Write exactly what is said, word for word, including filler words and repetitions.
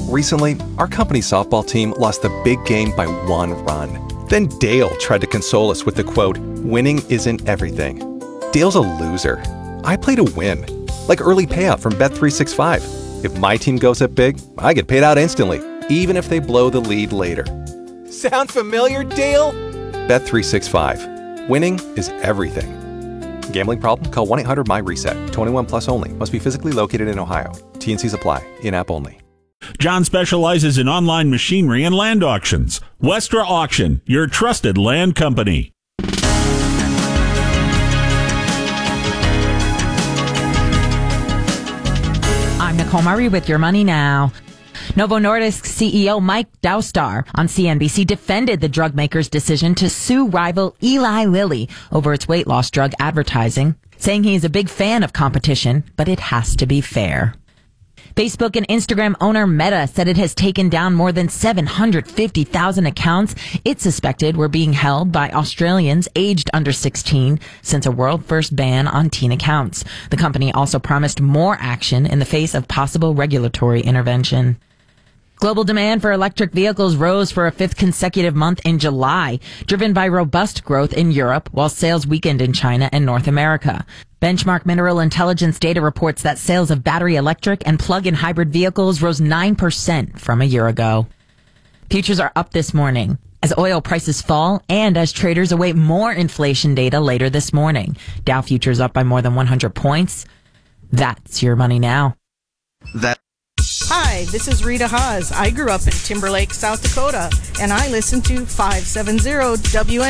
Recently, our company's softball team lost the big game by one run. Then Dale tried to console us with the quote, "Winning isn't everything." Dale's a loser. I play to win. Like early payout from Bet three sixty-five. If my team goes up big, I get paid out instantly, even if they blow the lead later. Sound familiar, Dale? Bet three sixty-five. Winning is everything. Gambling problem? Call one eight hundred M Y reset. twenty-one plus only. Must be physically located in Ohio. T and Cs apply. In-app only. John specializes in online machinery and land auctions. Westra Auction, your trusted land company. I'm Nicole Murray with Your Money Now. Novo Nordisk C E O Mike Doustar on C N B C defended the drug maker's decision to sue rival Eli Lilly over its weight loss drug advertising, saying he is a big fan of competition, but it has to be fair. Facebook and Instagram owner Meta said it has taken down more than seven hundred fifty thousand accounts it suspected were being held by Australians aged under sixteen since a world-first ban on teen accounts. The company also promised more action in the face of possible regulatory intervention. Global demand for electric vehicles rose for a fifth consecutive month in July, driven by robust growth in Europe, while sales weakened in China and North America. Benchmark Mineral Intelligence data reports that sales of battery electric and plug-in hybrid vehicles rose nine percent from a year ago. Futures are up this morning as oil prices fall and as traders await more inflation data later this morning. Dow futures up by more than one hundred points. That's Your Money Now. That Hi, this is Rita Haas. I grew up in Timberlake, South Dakota, and I listen to five seventy W N.